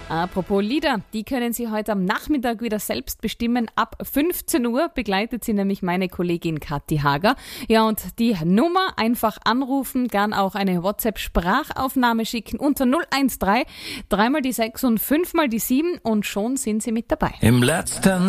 Apropos Lieder, die können Sie heute am Nachmittag wieder selbst bestimmen. Ab 15 Uhr begleitet Sie nämlich meine Kollegin Kathi Hager. Ja, und die Nummer einfach anrufen, gern auch eine WhatsApp-Sprachaufnahme schicken unter 013 3 mal die 6 und 5 mal die 7 und schon sind Sie mit dabei. Im letzten